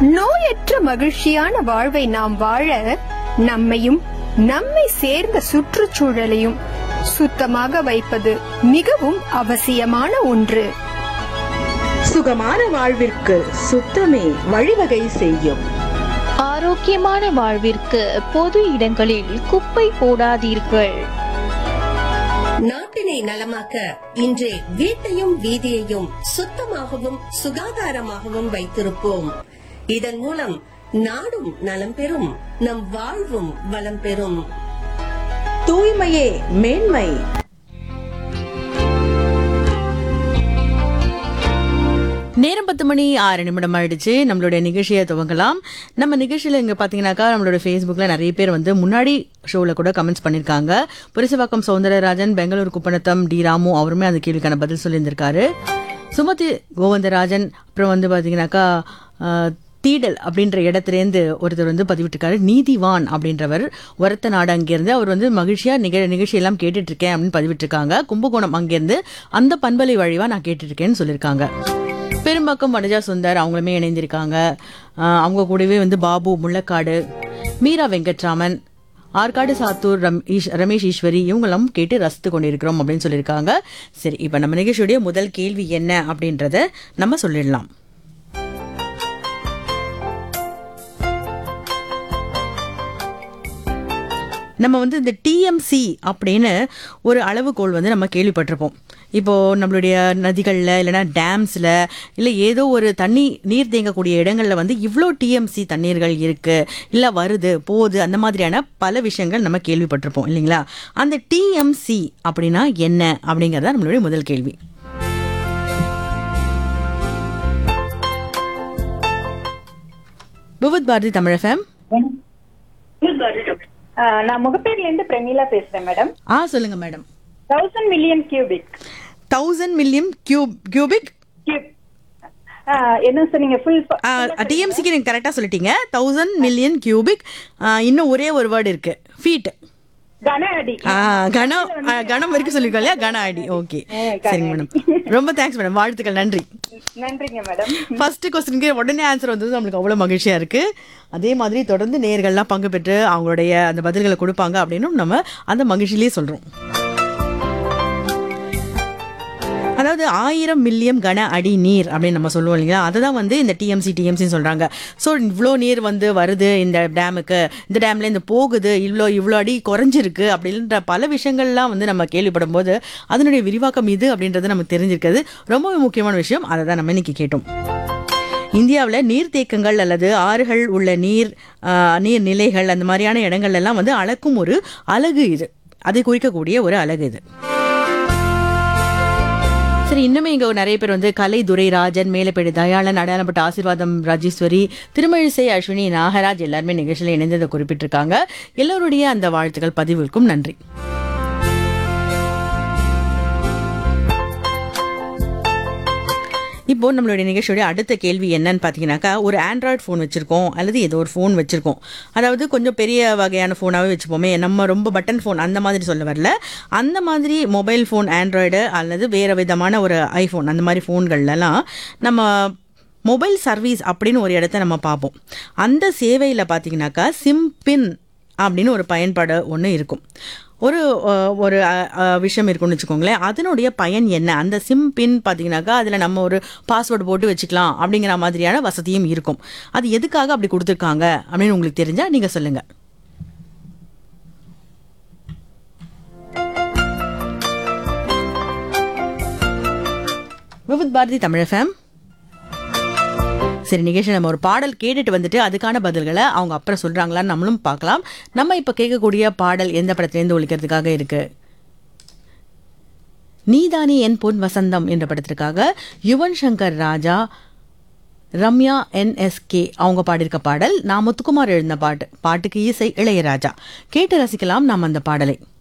நோயற்ற மகிழ்ச்சியான வாழ்வை நாம் வாழ நம்மையும் நம்மை சேர்ந்த சுற்றுச்சூழலையும் சுத்தமாக வைப்பது மிகவும் அவசியமான ஒன்று. சுகமான வாழ்விற்கு சுத்தமே வழிவகை செய்யும். ஆரோக்கியமான வாழ்விற்கு பொது இடங்களில் குப்பை போடாதீர்கள். நாட்டினை நலமாக்க இன்றே வீட்டையும் வீதியையும் சுத்தமாகவும் சுகாதாரமாகவும் வைத்திருப்போம். இதன் மூலம் நாடும் நலம் பெறும், நம் வாழ்வும் வளம் பெறும். தூய்மையே மேன்மை. நேரம் 10:06 ஆயிடுச்சு. நம்மளுடைய நிகழ்ச்சியை துவங்கலாம். நம்ம நிகழ்ச்சியில் இங்கே பார்த்தீங்கன்னாக்கா நம்மளோட ஃபேஸ்புக்கில் நிறைய பேர் வந்து முன்னாடி ஷோவில் கூட கமெண்ட்ஸ் பண்ணியிருக்காங்க. புரிசவாக்கம் சௌந்தரராஜன், பெங்களூர் குப்பநத்தம் டி ராமு அவருமே அந்த கேள்விக்கான பதில் சொல்லியிருந்திருக்காரு. சுமதி கோவிந்தராஜன் அப்புறம் வந்து பார்த்தீங்கன்னாக்கா தீடல் அப்படின்ற இடத்துலேருந்து ஒருத்தர் வந்து பதிவிட்டிருக்காரு. நீதிவான் அப்படின்றவர் ஒரத்த நாடு அங்கேருந்து அவர் வந்து மகிழ்ச்சியா நிகழ்ச்சியெல்லாம் கேட்டுட்டு இருக்கேன் அப்படின்னு பதிவிட்டிருக்காங்க. கும்பகோணம் அங்கேருந்து அந்த பண்பலை வழிவா நான் கேட்டுட்டு இருக்கேன்னு சொல்லியிருக்காங்க. பெரும்பாக்கம் வனஜா சுந்தர் அவங்களுமே இணைந்திருக்காங்க. அவங்க கூடவே வந்து பாபு முள்ளக்காடு, மீரா வெங்கட்ராமன், ஆற்காடு சாத்தூர் ரமேஷ் ஈஸ்வரி இவங்களும் கேட்டு ரசித்து கொண்டிருக்கிறோம் அப்படின்னு சொல்லியிருக்காங்க. சரி, இப்போ நம்ம நிகழ்ச்சியுடைய முதல் கேள்வி என்ன அப்படின்றத நம்ம சொல்லிடலாம். நம்ம வந்து இந்த டிஎம்சி அப்படின்னு ஒரு அளவுகோல் வந்து நம்ம கேள்விப்பட்டிருப்போம். இப்போ நம்மளுடைய நதிகளில் இல்லைனா டேம்ஸில் இல்லை ஏதோ ஒரு நீர் தேங்கக்கூடிய இடங்களில் வந்து இவ்வளோ டிஎம்சி தண்ணீர்கள் இருக்கு இல்லை வருது போகுது அந்த மாதிரியான பல விஷயங்கள் நம்ம கேள்விப்பட்டிருப்போம் இல்லைங்களா? அந்த டிஎம்சி அப்படின்னா என்ன அப்படிங்கிறத நம்மளுடைய முதல் கேள்வி. விவித் பாரதி தமிழ் FM. நான் முகப்பேர்ல இருந்து பிரமீளா பேசுறேன் மேடம். சொல்லுங்க madam. 1000 million cubic. 1000 million cubic என்ன சொன்னீங்க? ஃபுல் டிஎம்சிக்கு நீங்க கரெக்டா சொல்லிட்டீங்க. 1000 மில்லியன் கியூபிக். இன்னும் ஒரே ஒரு வேர்டு இருக்கு, ஃபீட். கன அடி. கணம் வரைக்கும் சொல்லிருக்கோம் இல்லையா? கன அடி. ஓகே, சரிங்க மேடம். ரொம்ப தேங்க்ஸ் மேடம், வாழ்த்துக்கள், நன்றி. நன்றிங்க மேடம். ஃபர்ஸ்ட் கொஸ்டினுக்கு உடனே ஆன்சர் வந்தது நம்மளுக்கு அவ்வளோ மகிழ்ச்சியா இருக்கு. அதே மாதிரி தொடர்ந்து நேயர்கள்லாம் பங்கு பெற்று அவங்களுடைய அந்த பதில்களை கொடுப்பாங்க அப்படின்னு நம்ம அந்த மகிழ்ச்சியிலேயே சொல்றோம். அதாவது 1000 மில்லியன் கன அடி நீர் அப்படின்னு நம்ம சொல்லுவோம் இல்லைங்களா? அதுதான் வந்து இந்த டிஎம்சின்னு சொல்றாங்க. ஸோ இவ்வளோ நீர் வந்து வருது இந்த டேமுக்கு, இந்த டேம்ல இந்த போகுது, இவ்வளோ அடி குறைஞ்சிருக்கு அப்படின்ற பல விஷயங்கள்லாம் வந்து நம்ம கேள்விப்படும் போது அதனுடைய விரிவாக்கம் இது அப்படின்றது நமக்கு தெரிஞ்சிருக்கிறது ரொம்பவே முக்கியமான விஷயம். அதை தான் நம்ம இன்னைக்கு கேட்டோம். இந்தியாவில் நீர்த்தேக்கங்கள் அல்லது ஆறுகள் உள்ள நீர்நிலைகள் அந்த மாதிரியான இடங்கள் எல்லாம் வந்து அளக்கும் ஒரு அலகு இது, அதை குறிக்கக்கூடிய ஒரு அலகு இது. சரி, இன்னுமே இங்க நிறைய பேர் வந்து கலை துரைராஜன், மேலப்பேடு தயாளன், அடையாளப்பட்ட ஆசீர்வாதம் ராஜேஸ்வரி, திருமழிசை அஸ்வினி, நாகராஜ் எல்லாருமே நிகழ்ச்சியில் இணைந்ததை குறிப்பிட்டிருக்காங்க. எல்லோருடைய அந்த வாழ்த்துக்கள் பதிவுக்கும் நன்றி. இப்போ நம்மளுடைய நிகழ்ச்சியோட அடுத்த கேள்வி என்னன்னு பார்த்தீங்கன்னாக்கா, ஒரு ஆண்ட்ராய்டு ஃபோன் வச்சிருக்கோம் அல்லது ஏதோ ஒரு ஃபோன் வச்சிருக்கோம். அதாவது கொஞ்சம் பெரிய வகையான ஃபோனாகவே வச்சுப்போமே, நம்ம ரொம்ப பட்டன் ஃபோன் அந்த மாதிரி சொல்ல வரல. அந்த மாதிரி மொபைல் ஃபோன் ஆண்ட்ராய்டு அல்லது வேறு விதமான ஒரு ஐஃபோன் அந்த மாதிரி ஃபோன்கள்லாம் நம்ம மொபைல் சர்வீஸ் அப்படின்னு ஒரு இடத்த நம்ம பார்ப்போம். அந்த சேவையில் பார்த்தீங்கன்னாக்கா சிம்பின் அப்படின்னு ஒரு பயன்பாடு ஒன்று இருக்கும். ஒரு ஒரு விஷயம் இருக்குன்னு வச்சுக்கோங்களேன். அதனுடைய பயன் என்ன? அந்த சிம்பின் பார்த்தீங்கன்னாக்கா அதில் நம்ம ஒரு பாஸ்வேர்டு போட்டு வச்சுக்கலாம் அப்படிங்கிற மாதிரியான வசதியும் இருக்கும். அது எதுக்காக அப்படி கொடுத்துருக்காங்க அப்படின்னு உங்களுக்கு தெரிஞ்சால் நீங்கள் சொல்லுங்கள். விவித் பாரதி தமிழ் FM. சரி, நிகழ்ச்சி நம்ம ஒரு பாடல் கேட்டுட்டு வந்துட்டு அதுக்கான பதில்களை அவங்க அப்புறம் சொல்றாங்களான்னு நம்மளும் பார்க்கலாம். நம்ம இப்ப கேட்கக்கூடிய பாடல் எந்த படத்திலேருந்து ஒழிக்கிறதுக்காக இருக்கு? நீதானி என் பொன் வசந்தம் என்ற படத்திற்காக யுவன் சங்கர் ராஜா, ரம்யா NSK அவங்க பாடியிருக்க பாடல். நான் முத்துக்குமார் எழுதின பாட்டுக்கு இசை இளையராஜா. கேட்டு ரசிக்கலாம் நாம் அந்த பாடலை.